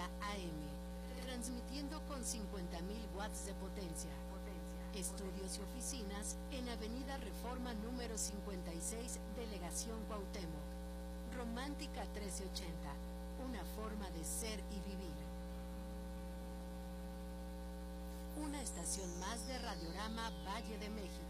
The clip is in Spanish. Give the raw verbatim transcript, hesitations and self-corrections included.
ochenta A M, transmitiendo con cincuenta mil watts de potencia. Estudios y oficinas en Avenida Reforma número cincuenta y seis, Delegación Cuauhtémoc. Romántica trece ochenta, una forma de ser y vivir. Una estación más de Radiorama Valle de México.